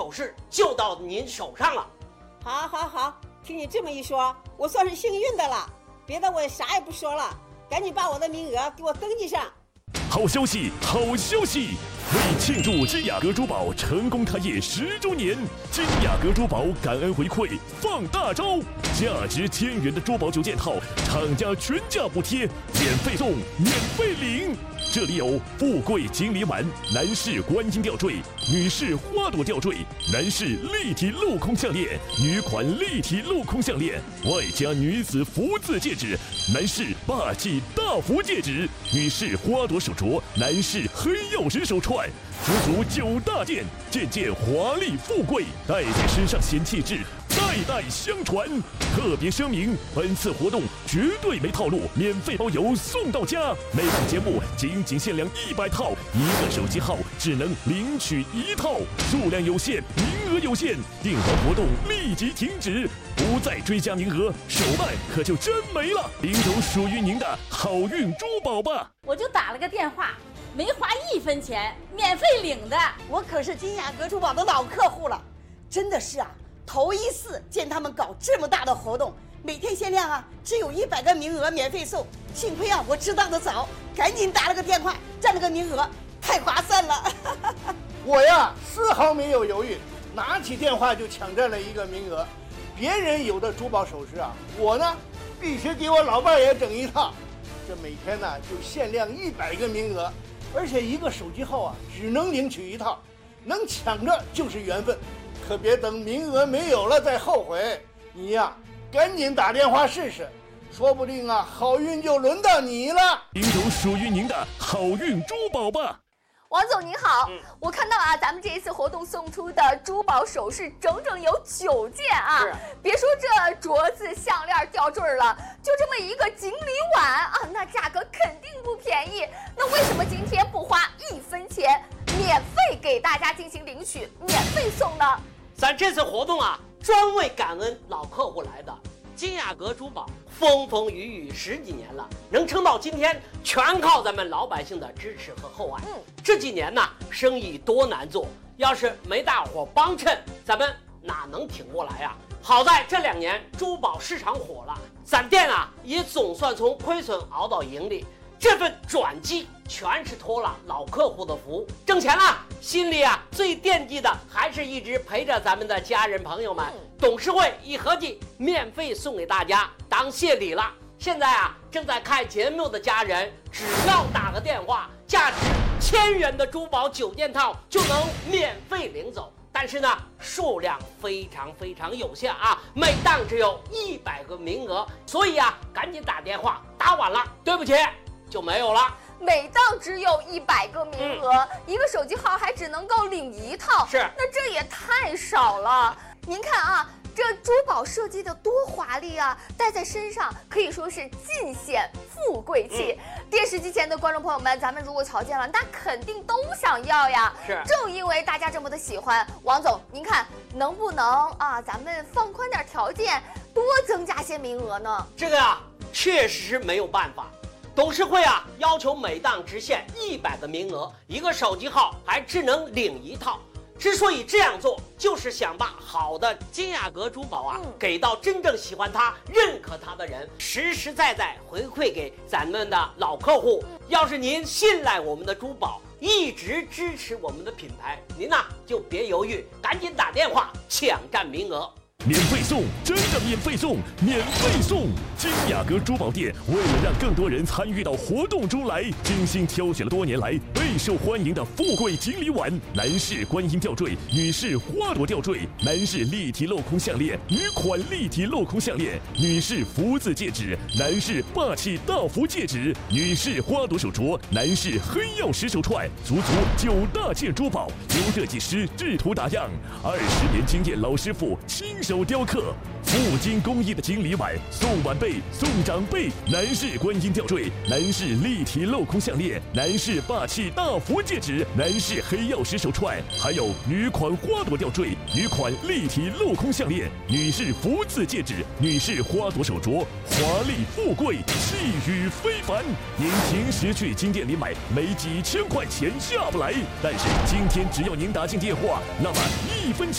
首饰就到您手上了。 好，听你这么一说，我算是幸运的了。别的我啥也不说了，赶紧把我的名额给我登记上。 好消息！为庆祝金雅阁珠宝成功开业10周年，金雅阁珠宝感恩回馈放大招，价值1000元的珠宝9件套，厂家全价补贴，免费送，免费领。这里有富贵锦鲤碗、男士观音吊坠、女士花朵吊坠、男士立体镂空项链、女款立体镂空项链，外加女子福字戒指、男士霸气大福戒指、女士花朵手镯、男士黑曜石手串，足足9大件，件件华丽富贵，戴在身上显气质，代代相传。特别声明，本次活动绝对没套路，免费包邮送到家。每档节目仅限量100套，一个手机号只能领取1套，数量有限，名额有限，订完活动立即停止，不再追加名额，手慢可就真没了。领走属于您的好运珠宝吧！ 我就打了个电话，没花1分钱，免费领的。 我可是金雅阁珠宝的老客户了，真的是啊，头一次见他们搞这么大的活动，每天限量啊，只有100个名额免费送。幸亏啊，我知道的早，赶紧打了个电话，占了个名额，太划算了。 我呀，丝毫没有犹豫，拿起电话就抢占了一个名额。别人有的珠宝首饰啊，我呢必须给我老伴儿也整一套。这每天呢就限量100个名额，而且一个手机号啊只能领取1套，能抢着就是缘分，可别等名额没有了再后悔。你呀，赶紧打电话试试，说不定啊好运就轮到你了。 领走属于您的好运珠宝吧！ 王总您好，我看到啊，咱们这一次活动送出的珠宝首饰整整有9件啊！别说这镯子、项链、吊坠了，就这么一个锦鲤碗啊，那价格肯定不便宜。那为什么今天不花1分钱，免费给大家进行领取，免费送呢？ 咱这次活动啊，专为感恩老客户来的。金雅阁珠宝风风雨雨10几年了，能撑到今天，全靠咱们老百姓的支持和厚爱。这几年呢，生意多难做，要是没大伙帮衬，咱们哪能挺过来啊？好在这2年珠宝市场火了，咱店啊也总算从亏损熬到盈利。这份转机全是托了老客户的福，挣钱了，心里啊最惦记的还是一直陪着咱们的家人朋友们。董事会一合计，免费送给大家当谢礼了。现在啊，正在看节目的家人，只要打个电话，价值1000元的珠宝9件套就能免费领走。但是呢，数量非常有限啊，每档只有100个名额，所以啊，赶紧打电话，打晚了，对不起，就没有了。 每档只有100个名额，一个手机号还只能够领1套， 是， 那这也太少了。您看啊，这珠宝设计的多华丽啊，戴在身上可以说是尽显富贵气。电视机前的观众朋友们，咱们如果瞧见了，那肯定都想要呀。 是， 正因为大家这么的喜欢，王总，您看能不能啊，咱们放宽点条件，多增加些名额呢？ 这个啊，确实是没有办法。董事会啊，要求每档只限100个名额，一个手机号还只能领1套。之所以这样做，就是想把好的金雅阁珠宝啊，给到真正喜欢它、认可它的人，实实在在回馈给咱们的老客户。要是您信赖我们的珠宝，一直支持我们的品牌，您呢就别犹豫，赶紧打电话抢占名额。 免费送，真的免费送，免费送！金雅阁珠宝店为了让更多人参与到活动中来，精心挑选了多年来备受欢迎的富贵锦鲤碗、男士观音吊坠、女士花朵吊坠、男士立体镂空项链、女款立体镂空项链、女士福字戒指、男士霸气大福戒指、女士花朵手镯、男士黑曜石手串，足9大件珠宝，由设计师制图打样，20年经验老师傅亲手雕刻，富金工艺的锦鲤碗送晚辈送长辈，男士观音吊坠，男士立体镂空项链，男士霸气大福戒指，男士黑曜石手串，还有女款花朵吊坠，女款立体镂空项链，女士福字戒指，女士花朵手镯，华丽富贵，气宇非凡。您平时去金店里买，没几千块钱下不来，但是今天只要您打进电话，那么1分钱